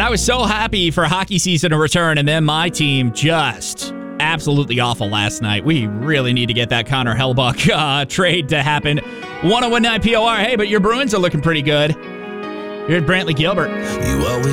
I was so happy for hockey season to return, and then my team just absolutely awful last night. We really need to get that Connor Hellebuyck trade to happen. 101.9 POR. Hey, but your Bruins are looking pretty good. You're at Brantley Gilbert. You always